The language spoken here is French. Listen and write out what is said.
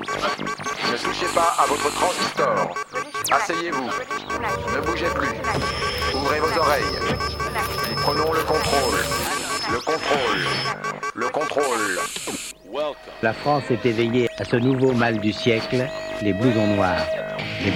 Ne touchez pas à votre transistor. Asseyez-vous. Ne bougez plus. Ouvrez vos oreilles. Nous prenons le contrôle. Le contrôle. Le contrôle. La France est éveillée à ce nouveau mal du siècle, les blousons noirs.